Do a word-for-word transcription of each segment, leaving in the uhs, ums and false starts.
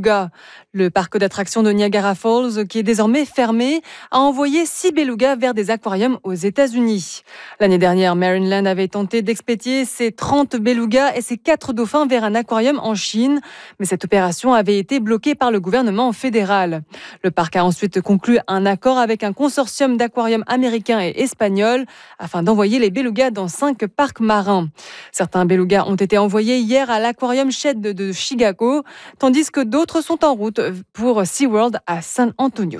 belugas. Le parc d'attractions de Niagara Falls, qui est désormais fermé, a envoyé six belugas vers des aquariums aux États-Unis. L'année dernière, Marineland avait tenté d'expédier ses trente belugas et ses quatre dauphins vers un aquarium en Chine, mais cette opération avait été bloquée par le gouvernement fédéral. Le parc a ensuite conclu un accord avec un consortium d'aquariums américains et espagnols afin d'envoyer les belugas dans cinq parcs marins. Certains belugas ont été envoyés hier à l'aquarium Shedd de Chicago, tandis que d'autres sont en route pour SeaWorld à San Antonio.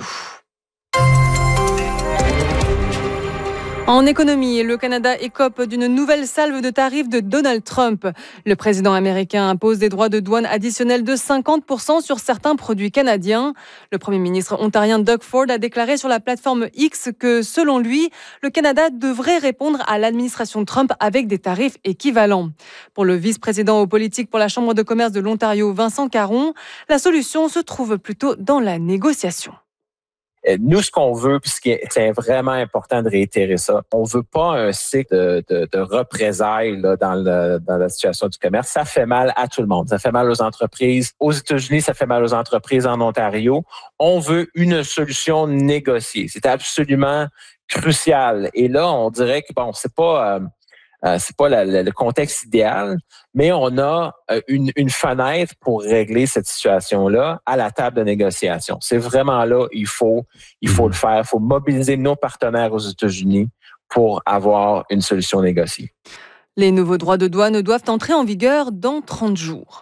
En économie, le Canada écope d'une nouvelle salve de tarifs de Donald Trump. Le président américain impose des droits de douane additionnels de cinquante pour cent sur certains produits canadiens. Le premier ministre ontarien Doug Ford a déclaré sur la plateforme X que, selon lui, le Canada devrait répondre à l'administration Trump avec des tarifs équivalents. Pour le vice-président aux politiques pour la Chambre de commerce de l'Ontario, Vincent Caron, la solution se trouve plutôt dans la négociation. Nous, ce qu'on veut, puis c'est vraiment important de réitérer ça, on veut pas un cycle de, de, de représailles là, dans, le, dans la situation du commerce. Ça fait mal à tout le monde. Ça fait mal aux entreprises. Aux États-Unis, ça fait mal aux entreprises en Ontario. On veut une solution négociée. C'est absolument crucial. Et là, on dirait que, bon, c'est pas... Euh, Euh, c'est pas la, la, le contexte idéal, mais on a euh, une, une fenêtre pour régler cette situation-là à la table de négociation. C'est vraiment là, il faut, il faut le faire. Il faut mobiliser nos partenaires aux États-Unis pour avoir une solution négociée. Les nouveaux droits de douane doivent entrer en vigueur dans trente jours.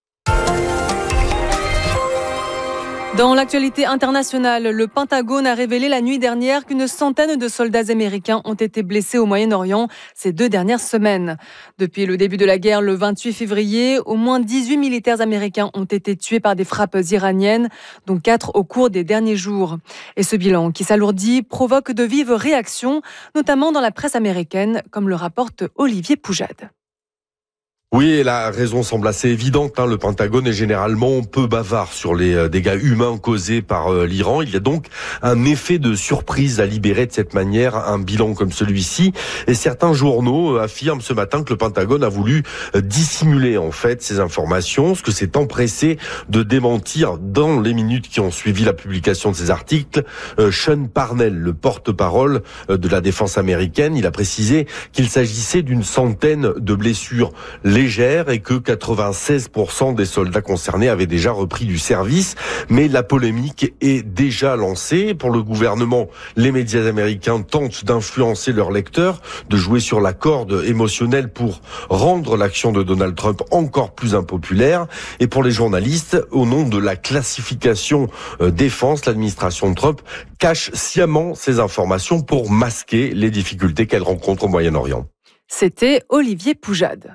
Dans l'actualité internationale, le Pentagone a révélé la nuit dernière qu'une centaine de soldats américains ont été blessés au Moyen-Orient ces deux dernières semaines. Depuis le début de la guerre le vingt-huit février, au moins dix-huit militaires américains ont été tués par des frappes iraniennes, dont quatre au cours des derniers jours. Et ce bilan, qui s'alourdit, provoque de vives réactions, notamment dans la presse américaine, comme le rapporte Olivier Poujade. Oui, et la raison semble assez évidente. Hein. Le Pentagone est généralement peu bavard sur les dégâts humains causés par euh, l'Iran. Il y a donc un effet de surprise à libérer de cette manière un bilan comme celui-ci. Et certains journaux affirment ce matin que le Pentagone a voulu dissimuler en fait ces informations, ce que s'est empressé de démentir dans les minutes qui ont suivi la publication de ces articles. Euh, Sean Parnell, le porte-parole de la défense américaine, il a précisé qu'il s'agissait d'une centaine de blessures légère et que quatre-vingt-seize pour cent des soldats concernés avaient déjà repris du service. Mais la polémique est déjà lancée. Pour le gouvernement, les médias américains tentent d'influencer leurs lecteurs, de jouer sur la corde émotionnelle pour rendre l'action de Donald Trump encore plus impopulaire. Et pour les journalistes, au nom de la classification défense, l'administration de Trump cache sciemment ces informations pour masquer les difficultés qu'elle rencontre au Moyen-Orient. C'était Olivier Poujade.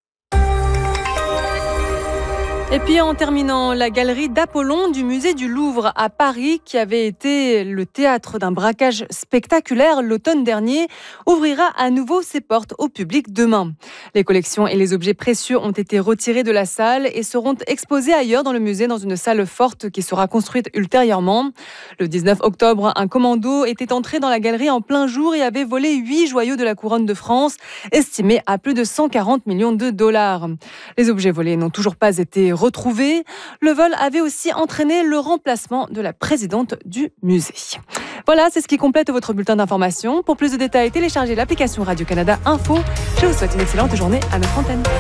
Et puis en terminant, la galerie d'Apollon du musée du Louvre à Paris, qui avait été le théâtre d'un braquage spectaculaire l'automne dernier, ouvrira à nouveau ses portes au public demain. Les collections et les objets précieux ont été retirés de la salle et seront exposés ailleurs dans le musée, dans une salle forte qui sera construite ultérieurement. Le dix-neuf octobre, un commando était entré dans la galerie en plein jour et avait volé huit joyaux de la couronne de France, estimés à plus de cent quarante millions de dollars. Les objets volés n'ont toujours pas été retrouvés. Le vol avait aussi entraîné le remplacement de la présidente du musée. Voilà, c'est ce qui complète votre bulletin d'information. Pour plus de détails, téléchargez l'application Radio-Canada Info. Je vous souhaite une excellente journée à notre antenne.